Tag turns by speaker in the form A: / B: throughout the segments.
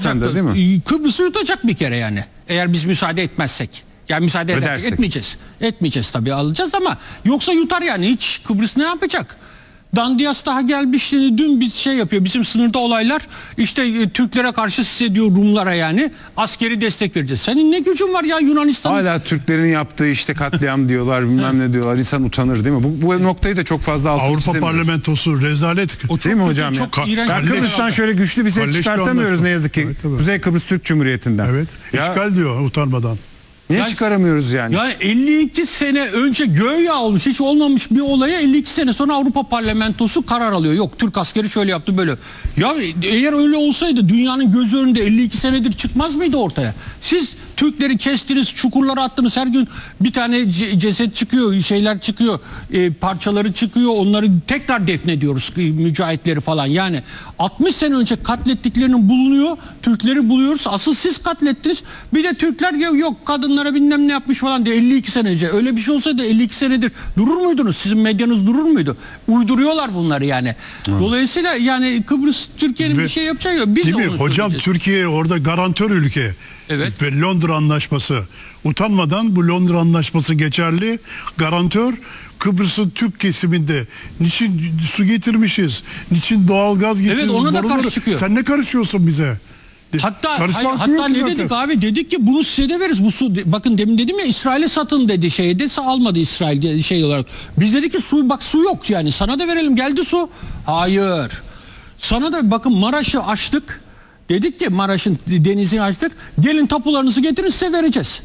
A: yutacaktır.
B: değil mi?
A: Kıbrıs'ı yutacak bir kere yani. Eğer biz müsaade etmezsek. Yani müsaade edersek etmeyeceğiz. Etmeyeceğiz tabii, alacağız ama yoksa yutar yani. Hiç Kıbrıs ne yapacak? Dandias daha gelmiş dün bir şey yapıyor. Bizim sınırda olaylar işte Türklere karşı size diyor, Rumlara yani askeri destek vereceğiz. Senin ne gücün var ya Yunanistan?
B: Hala Türklerin yaptığı işte katliam diyorlar, bilmem ne diyorlar. İnsan utanır değil mi? Bu noktayı da çok fazla
C: Avrupa Parlamentosu rezalet.
A: O çok
B: değil mi
A: kötü,
B: hocam?
A: çok iğrenç.
B: Kıbrıs'tan şöyle güçlü bir ses
C: Kalleşli
B: çıkartamıyoruz ne yazık ki.
C: Evet.
B: Kuzey Kıbrıs Türk Cumhuriyeti'nden.
C: Evet.
B: Ya,
C: İşgal diyor utanmadan.
B: niye çıkaramıyoruz yani?
A: Yani 52 sene önce göya olmuş, hiç olmamış bir olaya 52 sene sonra Avrupa Parlamentosu karar alıyor. Yok, Türk askeri şöyle yaptı böyle. Ya eğer öyle olsaydı dünyanın gözü önünde 52 senedir çıkmaz mıydı ortaya? Siz Türkleri kestiniz, çukurlara attınız, her gün bir tane ceset çıkıyor, şeyler çıkıyor, parçaları çıkıyor, onları tekrar defnediyoruz, mücahitleri falan. Yani 60 sene önce katlettiklerinin bulunuyor, Türkleri buluyoruz, asıl siz katlettiniz. Bir de Türkler yok kadınlara bilmem ne yapmış falan diye 52 sene önce. Öyle bir şey olsaydı 52 senedir durur muydunuz? Sizin medyanız durur muydu? Uyduruyorlar bunları yani. Dolayısıyla yani Kıbrıs Türkiye'nin bir şey yapacağı yok. Biz
C: Değil
A: de
C: mi?
A: onu
C: Hocam
A: söyleyeceğiz.
C: Türkiye orada garantör ülke.
A: Evet.
C: Ve Londra Anlaşması. Utanmadan bu Londra Anlaşması geçerli. Garantör Kıbrıs'ın Türk kesiminde niçin su getirmişiz? Niçin doğalgaz getirmişiz?
A: Evet, ona da karşı çıkıyor.
C: Sen ne karışıyorsun bize?
A: Hatta
C: Karışmak yok
A: ne
C: zaten.
A: dedik abi? Dedik ki bunu size de veririz. Bu su, bakın demin dedim ya, İsrail'e satın dedi şeyde, almadı İsrail şey olarak. Biz dedik ki su yok yani, sana da verelim, geldi su. Hayır. Sana da bakın Maraş'ı açtık. Dedik ki Maraş'ın denizini açtık. Gelin tapularınızı getirin, size vereceğiz.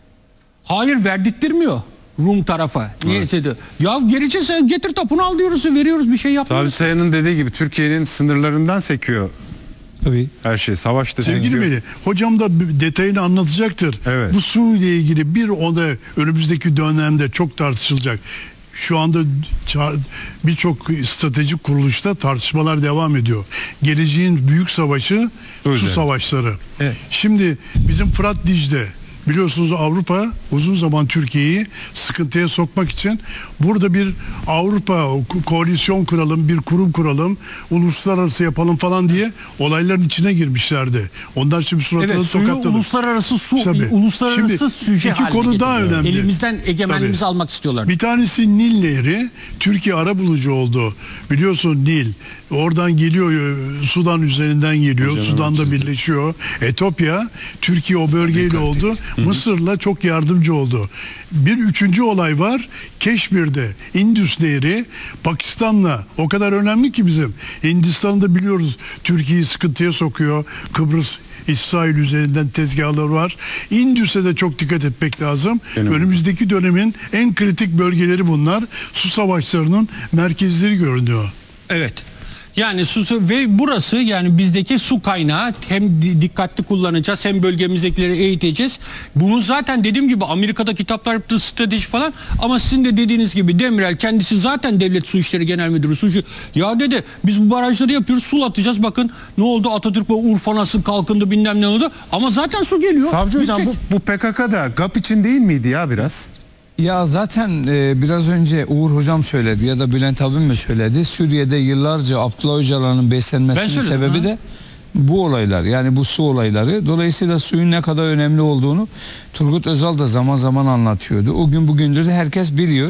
A: Hayır, verdirtmiyor Rum tarafa. Niyeyse diyor. Ya geleceğiz, getir tapunu, al diyoruz, veriyoruz, bir şey yapmıyoruz.
B: Sabri Sayan'ın dediği gibi Türkiye'nin sınırlarından sekiyor.
D: Tabii.
B: Her şey savaşta
C: Sevgili
B: sekiyor.
C: Melih, hocam da detayını anlatacaktır.
B: Evet.
C: Bu su ile ilgili o da önümüzdeki dönemde çok tartışılacak. Şu anda birçok stratejik kuruluşta tartışmalar devam ediyor. Geleceğin büyük savaşı su savaşları.
A: Evet.
C: Şimdi bizim Fırat Dicle, biliyorsunuz Avrupa uzun zaman Türkiye'yi sıkıntıya sokmak için burada bir Avrupa koalisyon kuralım, bir kurum kuralım, uluslararası yapalım falan diye olayların içine girmişlerdi. Onlar şimdi suratını
A: Evet, suyu
C: tokatladı.
A: uluslararası
C: Tabii.
A: uluslararası
C: Şimdi
A: süje
C: iki
A: haline
C: konu daha
A: getiriyor.
C: önemli.
A: Elimizden egemenliğimizi
C: Tabii.
A: almak istiyorlar.
C: Bir tanesi Nil Nehri. Türkiye arabulucu oldu. Biliyorsun Nil. Oradan geliyor, Sudan üzerinden geliyor.
B: Hocam,
C: Sudan'da
B: evet,
C: birleşiyor. Etiyopya, Türkiye o bölgeyle oldu. Mısır'la çok yardımcı oldu. Bir üçüncü olay var. Keşmir'de Indus Nehri Pakistan'la o kadar önemli ki bizim. Hindistan'ı da biliyoruz. Türkiye'yi sıkıntıya sokuyor. Kıbrıs, İsrail üzerinden tezgahları var. Indüs'e de çok dikkat etmek lazım. Önümüzdeki dönemin en kritik bölgeleri bunlar. Su savaşlarının merkezleri görünüyor.
A: Evet. Yani su ve burası yani bizdeki su kaynağı, hem dikkatli kullanacağız hem bölgemizdekileri eğiteceğiz. Bunu zaten dediğim gibi Amerika'da kitaplar yaptığı strateji falan, ama sizin de dediğiniz gibi Demirel kendisi zaten Devlet Su İşleri Genel Müdürü. Ya dedi, biz bu barajları yapıyoruz, sulatacağız, bakın ne oldu, Atatürk ve Urfa nasıl kalkındı, bilmem ne oldu, ama zaten su geliyor.
B: Savcı hocam, bu PKK'da GAP için değil miydi ya biraz?
D: Ya zaten biraz önce Uğur hocam söyledi ya da Bülent abim mi söyledi. Suriye'de yıllarca Abdullah Öcalan'ın beslenmesinin sebebi de bu olaylar. Yani bu su olayları. Dolayısıyla suyun ne kadar önemli olduğunu Turgut Özal da zaman zaman anlatıyordu. O gün bugündür de herkes biliyor.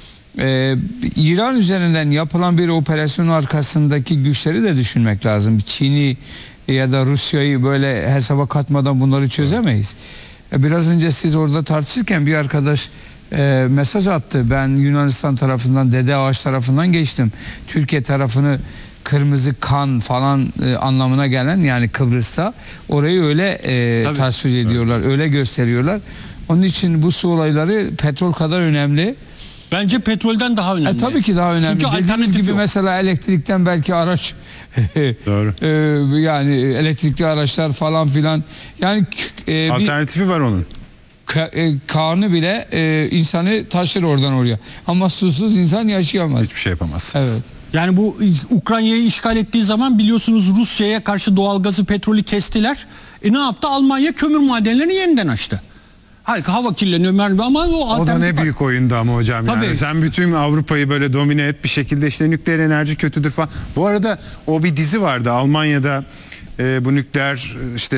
D: İran üzerinden yapılan bir operasyonun arkasındaki güçleri de düşünmek lazım. Çin'i ya da Rusya'yı böyle hesaba katmadan bunları çözemeyiz. Biraz önce siz orada tartışırken bir arkadaş mesaj attı. Ben Yunanistan tarafından, Dede Ağaç tarafından geçtim. Türkiye tarafını kırmızı kan falan anlamına gelen, yani Kıbrıs'ta orayı öyle tasvir ediyorlar, öyle gösteriyorlar. Onun için bu su olayları petrol kadar önemli.
A: Bence petrolden daha önemli.
D: Tabii ki daha önemli.
A: Çünkü
D: Dediğiniz
A: alternatif
D: gibi
A: yok.
D: mesela elektrikten belki araç
B: Doğru.
D: yani elektrikli araçlar falan filan. Yani
B: Alternatifi var onun.
D: karnı bile insanı taşır oradan oraya. Ama susuz insan yaşayamaz.
B: Hiçbir şey yapamazsınız.
D: Evet.
A: Yani bu Ukrayna'yı işgal ettiği zaman biliyorsunuz Rusya'ya karşı doğalgazı, petrolü kestiler. Ne yaptı? Almanya kömür madenlerini yeniden açtı. Harika, hava kirleniyor ama
B: o da ne büyük oyundu ama hocam.
A: Tabii.
B: Yani sen bütün Avrupa'yı böyle domine et bir şekilde, işte nükleer enerji kötüdür falan. Bu arada o bir dizi vardı Almanya'da, bu nükleer işte